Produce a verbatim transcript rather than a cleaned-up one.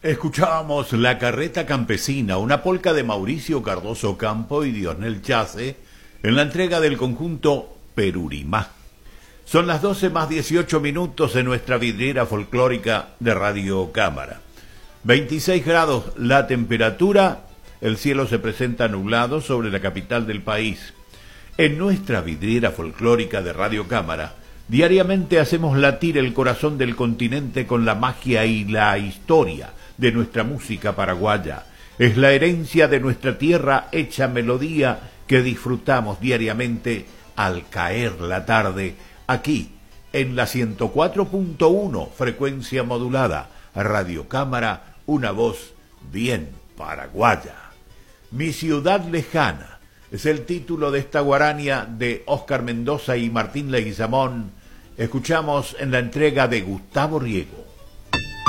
Escuchábamos La Carreta Campesina, una polca de Mauricio Cardoso Campo y Dionel Chase, en la entrega del conjunto Perurimá. Son las doce más dieciocho minutos en nuestra vidriera folclórica de Radio Cámara. veintiséis grados la temperatura, el cielo se presenta nublado sobre la capital del país. En nuestra vidriera folclórica de Radio Cámara, diariamente hacemos latir el corazón del continente con la magia y la historia de nuestra música paraguaya. Es la herencia de nuestra tierra hecha melodía que disfrutamos diariamente al caer la tarde, aquí en la ciento cuatro punto uno, frecuencia modulada, Radio Cámara, una voz bien paraguaya. Mi ciudad lejana es el título de esta guarania de Óscar Mendoza y Martín Leguizamón. Escuchamos en la entrega de Gustavo Riego.